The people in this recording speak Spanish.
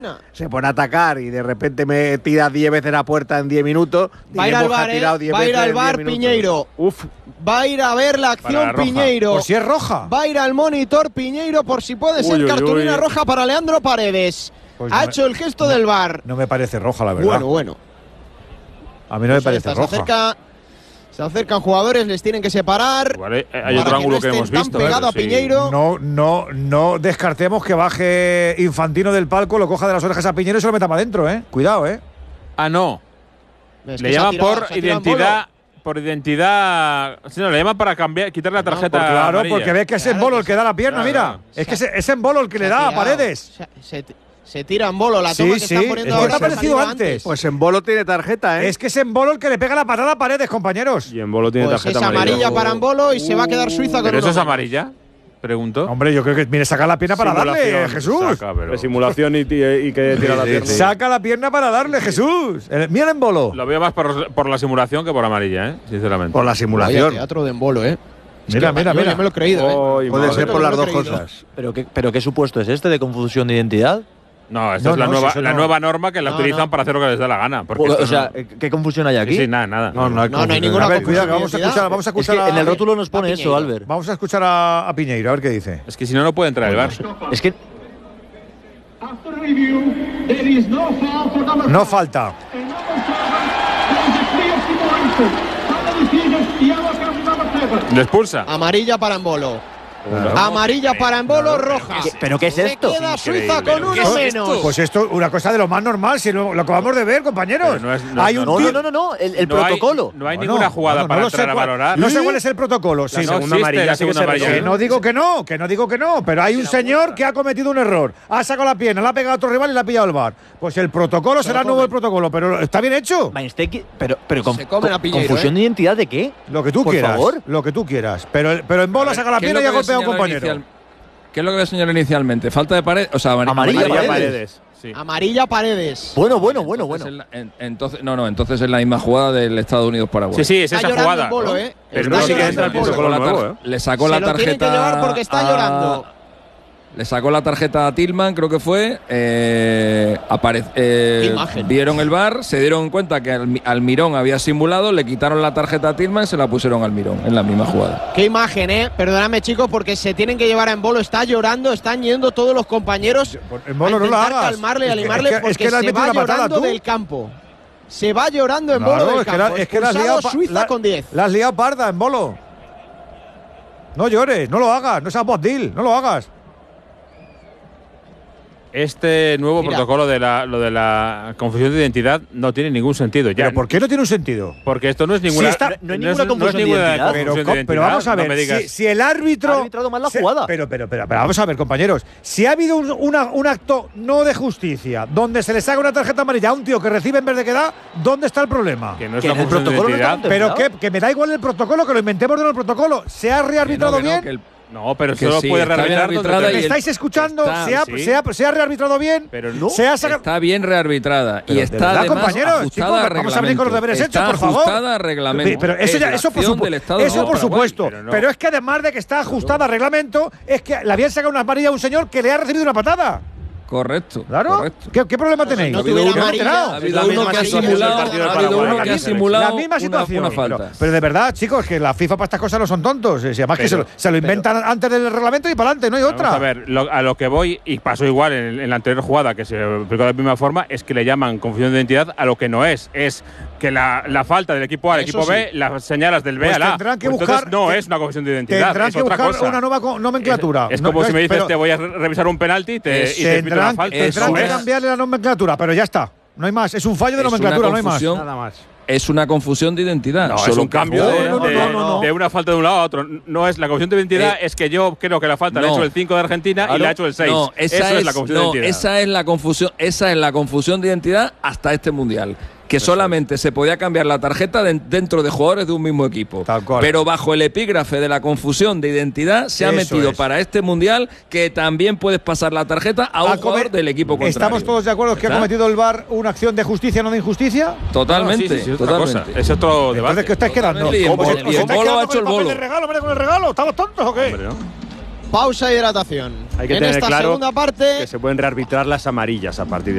se pone a atacar y de repente me tira 10 veces la puerta en 10 minutos. Va a ir al bar, va a ir al bar Piñeiro. Uf. Va a ir a ver la acción Piñeiro. Por si es roja. Va a ir al monitor Piñeiro por si puede ser cartulina roja para Leandro Paredes. Pues ha hecho el gesto del bar. No me parece roja, la verdad. Bueno. A mí no me parece roja. Se acercan jugadores, les tienen que separar. Vale, hay otro ángulo que hemos visto. Pegado a Piñeiro. No descartemos que baje Infantino del palco, lo coja de las orejas a Piñeiro y se lo meta para adentro, Cuidado, Ah, no. Le llaman por identidad. Por identidad. Sí, no, le llaman para cambiar, quitar la tarjeta. Claro, amarilla. porque ves que es Embolo el que da la pierna, mira. Es que es Embolo el que le da a Paredes. Se tira Embolo, la toma que están poniendo ahora. ¿Qué ha aparecido antes? Pues Embolo tiene tarjeta, Es que es Embolo el que le pega la patada a Paredes, compañeros. Y Embolo tiene tarjeta es amarilla para Embolo y se va a quedar Suiza con ¿Pero eso uno es amarilla? Pregunto. Hombre, yo creo que mire, saca la pierna para darle, Jesús. Saca, simulación y que tira la pierna. Saca la pierna para darle, Jesús. Mira el Embolo. Lo veo más por la simulación que por amarilla, sinceramente. Por la simulación. Vaya teatro de Embolo, Mira. Yo me lo he creído, Puede ser por las dos cosas. ¿Pero qué supuesto es este de confusión de identidad? No, esta es la nueva norma que la utilizan para hacer lo que les da la gana. O sea, ¿qué confusión hay aquí? Sí, nada. No hay ninguna confusión. Cuidado, vamos a escuchar es que en el rótulo nos pone eso, Albert. Vamos a escuchar a Piñeiro, a ver qué dice. Es que si no puede entrar el bar. Es que no falta. Le expulsa. Amarilla para Embolo. Amarilla para Embolo, roja. ¿Pero qué es esto? Se queda Suiza con uno menos. Pues esto, una cosa de lo más normal, si lo acabamos de ver, compañeros. Hay un el protocolo. No hay ninguna jugada para entrar a valorar. No sé cuál es el protocolo. La segunda amarilla. Que no digo que no, pero hay un señor que ha cometido un error. Ha sacado la pierna, la ha pegado a otro rival y la ha pillado el bar. Pues el protocolo será nuevo el protocolo, pero está bien hecho. Pero se comen a Piñeiro, ¿confusión de identidad de qué? Lo que tú Por quieras. favor. Lo que tú quieras. Pero Embolo saca la pierna y ha golpeado a un compañero. ¿Qué es lo que voy a señalar inicialmente? Falta de Paredes. O sea, amarilla Paredes. Sí. Amarilla Paredes. Bueno. Entonces es la misma jugada del Estados Unidos-Paraguay. Sí, es esa jugada. Embolo, Pero no sí que entra el protocolo nuevo, Le sacó la tarjeta. Tienen que llevar porque está llorando. Le sacó la tarjeta a Tillman, creo que fue. Vieron el VAR, se dieron cuenta que Almirón había simulado, le quitaron la tarjeta a Tillman y se la pusieron a Almirón en la misma jugada. Qué imagen, Perdóname, chicos, porque se tienen que llevar a Embolo. Está llorando, están yendo todos los compañeros Embolo, a intentar calmarle y animarle porque se va llorando del campo. Se va llorando Embolo del campo. Es que la has liado Suiza con 10. La has liado parda, Embolo. No llores, no lo hagas, no seas botdil, no lo hagas. Este nuevo protocolo de la confusión de identidad no tiene ningún sentido. Ya. ¿Pero por qué no tiene un sentido? Porque esto no es ninguna. No hay ninguna confusión de identidad. Pero vamos a ver, si el árbitro. Ha arbitrado mal la jugada. Pero vamos a ver, compañeros. Si ha habido un acto no de justicia donde se le saca una tarjeta amarilla a un tío que recibe en vez de que da, ¿dónde está el problema? Que no es la confusión de identidad. Pero que me da igual el protocolo, que lo inventemos de el protocolo. ¿Se ha rearbitrado bien? No, pero solo puede rearbitrar. ¿Me estáis escuchando? ¿Se ha rearbitrado bien? Pero no. Está bien rearbitrada. Y está además ajustada a reglamento. Vamos a venir con los deberes hechos, por favor. Ajustada a reglamento. Pero eso por supuesto. Pero es que además de que está ajustada a reglamento, es que le habían sacado una amarilla a un señor que le ha recibido una patada. Correcto. Claro. Correcto. ¿Qué problema tenéis? No ha habido uno que ha simulado la misma situación. Una falta. Pero de verdad, chicos, que la FIFA para estas cosas no son tontos. Además que se lo inventan antes del reglamento y para adelante, no hay otra. A ver, a lo que voy, y pasó igual en la anterior jugada, que se aplicó de la misma forma, es que le llaman confusión de identidad a lo que no es. Es que la falta del equipo A al equipo B, las señalas del B al A. Tendrán que buscar. No es una confusión de identidad. Tendrán que buscar una nueva nomenclatura. Es como si me dices, te voy a revisar un penalti y te pito una falta. Tendrán que cambiarle la nomenclatura, pero ya está. No hay más. Es un fallo de nomenclatura, no hay más. Nada más. Es una confusión de identidad. No, es un cambio de una falta de un lado a otro. No es la confusión de identidad, es que yo creo que la falta la ha hecho el 5 de Argentina y la ha hecho el 6. No, esa es la confusión de identidad. Esa es la confusión de identidad hasta este mundial. Que solamente se podía cambiar la tarjeta dentro de jugadores de un mismo equipo. Pero bajo el epígrafe de la confusión de identidad se ha metido para este mundial que también puedes pasar la tarjeta a un jugador del equipo contrario. ¿Estamos todos de acuerdo que ha cometido el VAR una acción de justicia, no de injusticia? Totalmente. Es otro debate. Entonces, ¿qué estáis quedando? Y el bolo ha hecho el bolo. ¿Con el regalo? ¿Estamos tontos o qué? Pausa e hidratación. Hay que en tener esta claro segunda parte que se pueden rearbitrar las amarillas a partir de